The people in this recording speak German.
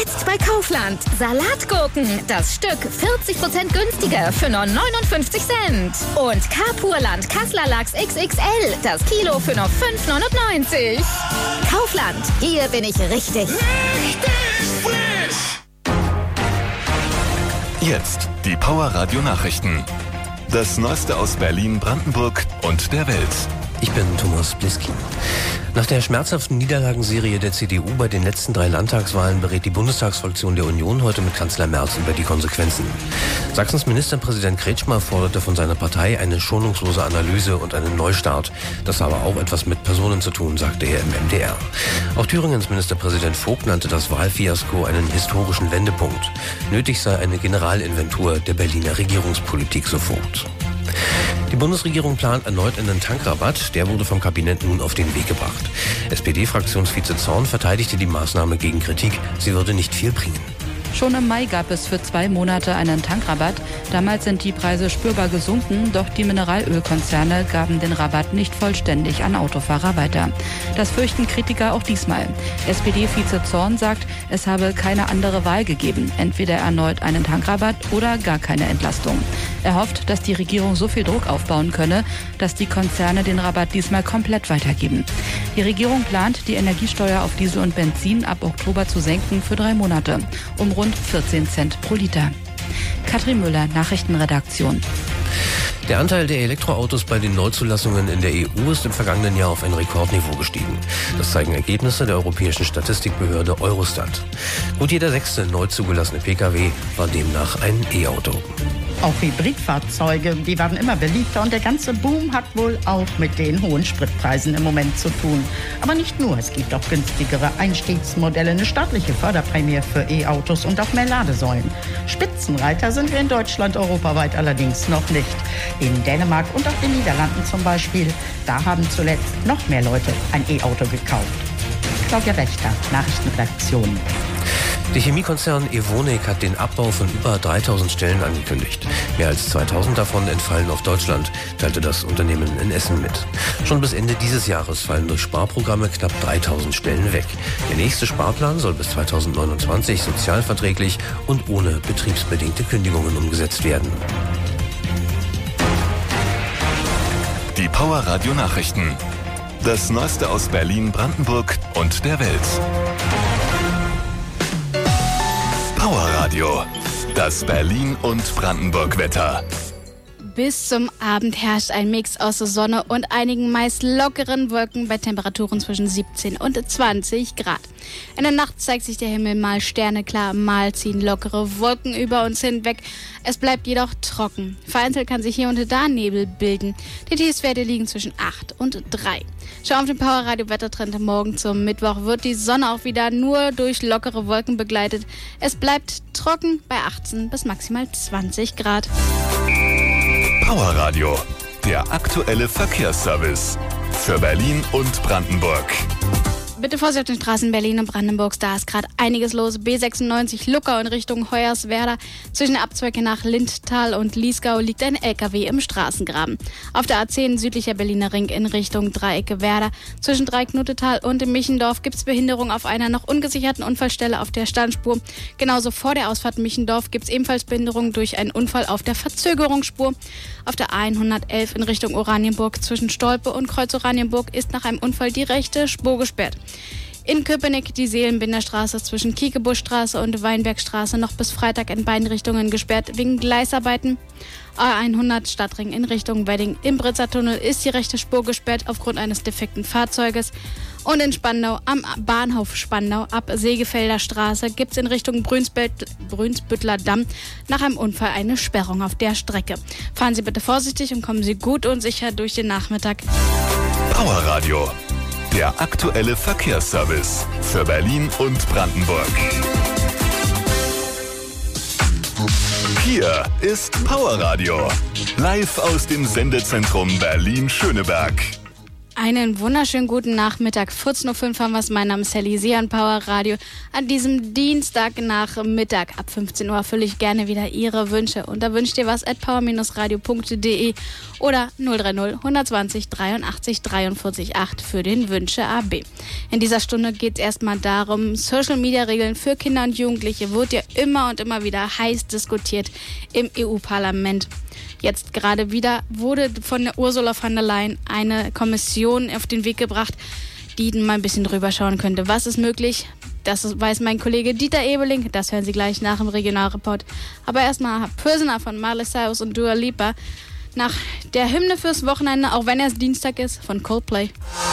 Jetzt bei Kaufland. Salatgurken. Das Stück 40% günstiger für nur 59 Cent. Und Kapurland Kasseler Lachs XXL. Das Kilo für nur 5,99. Kaufland. Hier bin ich richtig. Richtig frisch! Jetzt die Power Radio Nachrichten. Das Neueste aus Berlin, Brandenburg und der Welt. Ich bin Thomas Bliskin. Nach der schmerzhaften Niederlagenserie der CDU bei den letzten 3 Landtagswahlen berät die Bundestagsfraktion der Union heute mit Kanzler Merz über die Konsequenzen. Sachsens Ministerpräsident Kretschmer forderte von seiner Partei eine schonungslose Analyse und einen Neustart. Das habe auch etwas mit Personen zu tun, sagte er im MDR. Auch Thüringens Ministerpräsident Vogt nannte das Wahlfiasko einen historischen Wendepunkt. Nötig sei eine Generalinventur der Berliner Regierungspolitik sofort. Die Bundesregierung plant erneut einen Tankrabatt. Der wurde vom Kabinett nun auf den Weg gebracht. SPD-Fraktionsvize Zorn verteidigte die Maßnahme gegen Kritik. Sie würde nicht viel bringen. Schon im Mai gab es für 2 Monate einen Tankrabatt. Damals sind die Preise spürbar gesunken, doch die Mineralölkonzerne gaben den Rabatt nicht vollständig an Autofahrer weiter. Das fürchten Kritiker auch diesmal. SPD-Vize Zorn sagt, es habe keine andere Wahl gegeben. Entweder erneut einen Tankrabatt oder gar keine Entlastung. Er hofft, dass die Regierung so viel Druck aufbauen könne, dass die Konzerne den Rabatt diesmal komplett weitergeben. Die Regierung plant, die Energiesteuer auf Diesel und Benzin ab Oktober zu senken für 3 Monate, um rund 14 Cent pro Liter. Katrin Müller, Nachrichtenredaktion. Der Anteil der Elektroautos bei den Neuzulassungen in der EU ist im vergangenen Jahr auf ein Rekordniveau gestiegen. Das zeigen Ergebnisse der europäischen Statistikbehörde Eurostat. Gut jeder 6. neu zugelassene Pkw war demnach ein E-Auto. Auch Hybridfahrzeuge, die werden immer beliebter und der ganze Boom hat wohl auch mit den hohen Spritpreisen im Moment zu tun. Aber nicht nur, es gibt auch günstigere Einstiegsmodelle, eine staatliche Förderprämie für E-Autos und auch mehr Ladesäulen. Spitzenreiter sind wir in Deutschland, europaweit allerdings noch nicht. In Dänemark und auch den Niederlanden zum Beispiel, da haben zuletzt noch mehr Leute ein E-Auto gekauft. Claudia Wächter, Nachrichtenredaktion. Der Chemiekonzern Evonik hat den Abbau von über 3000 Stellen angekündigt. Mehr als 2000 davon entfallen auf Deutschland, teilte das Unternehmen in Essen mit. Schon bis Ende dieses Jahres fallen durch Sparprogramme knapp 3000 Stellen weg. Der nächste Sparplan soll bis 2029 sozialverträglich und ohne betriebsbedingte Kündigungen umgesetzt werden. Die Power Radio Nachrichten. Das Neueste aus Berlin, Brandenburg und der Welt. Power Radio. Das Berlin- und Brandenburg-Wetter. Bis zum Abend herrscht ein Mix aus Sonne und einigen meist lockeren Wolken bei Temperaturen zwischen 17 und 20 Grad. In der Nacht zeigt sich der Himmel mal sterneklar, mal ziehen lockere Wolken über uns hinweg. Es bleibt jedoch trocken. Vereinzelt kann sich hier und da Nebel bilden. Die Tiefstwerte liegen zwischen 8 und 3. Schau auf den Power Radio Wettertrend. Morgen zum Mittwoch wird die Sonne auch wieder nur durch lockere Wolken begleitet. Es bleibt trocken bei 18 bis maximal 20 Grad. Power Radio, der aktuelle Verkehrsservice für Berlin und Brandenburg. Bitte Vorsicht auf den Straßen Berlin und Brandenburgs, da ist gerade einiges los. B96 Luckau in Richtung Hoyerswerda. Zwischen der Abzweige nach Lindtal und Liesgau liegt ein LKW im Straßengraben. Auf der A10 südlicher Berliner Ring in Richtung Dreiecke Werder. Zwischen Dreieck-Knutetal und Michendorf gibt es Behinderung auf einer noch ungesicherten Unfallstelle auf der Standspur. Genauso vor der Ausfahrt Michendorf gibt es ebenfalls Behinderung durch einen Unfall auf der Verzögerungsspur. Auf der A111 in Richtung Oranienburg zwischen Stolpe und Kreuz Oranienburg ist nach einem Unfall die rechte Spur gesperrt. In Köpenick die Seelenbinderstraße zwischen Kiekebuschstraße und Weinbergstraße noch bis Freitag in beiden Richtungen gesperrt wegen Gleisarbeiten. A100 Stadtring in Richtung Wedding im Britzertunnel ist die rechte Spur gesperrt aufgrund eines defekten Fahrzeuges. Und in Spandau am Bahnhof Spandau ab Segefelder Straße gibt es in Richtung Brünsbüttler Damm nach einem Unfall eine Sperrung auf der Strecke. Fahren Sie bitte vorsichtig und kommen Sie gut und sicher durch den Nachmittag. Power Radio, der aktuelle Verkehrsservice für Berlin und Brandenburg. Hier ist Power Radio, live aus dem Sendezentrum Berlin-Schöneberg. Einen wunderschönen guten Nachmittag. 14.05 Uhr haben wir es. Mein Name ist Sally Sian, Power Radio. An diesem Dienstagnachmittag ab 15 Uhr erfülle ich gerne wieder Ihre Wünsche. Und da wünscht ihr was @power-radio.de oder 030 120 83 43 8 für den Wünsche AB. In dieser Stunde geht es erstmal darum, Social-Media-Regeln für Kinder und Jugendliche wird ja immer und immer wieder heiß diskutiert im EU-Parlament. Jetzt gerade wieder wurde von der Ursula von der Leyen eine Kommission auf den Weg gebracht, die mal ein bisschen drüber schauen könnte. Was ist möglich? Das weiß mein Kollege Dieter Ebeling. Das hören Sie gleich nach dem Regionalreport. Aber erstmal Prisoner von Miley Cyrus und Dua Lipa nach der Hymne fürs Wochenende, auch wenn es Dienstag ist, von Coldplay.